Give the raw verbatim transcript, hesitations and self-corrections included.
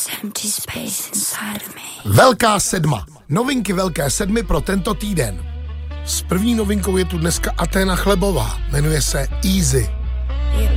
Velká sedma. Novinky Velké sedmi pro tento týden. S první novinkou je tu dneska Aténa Chlebová. Jmenuje se Easy.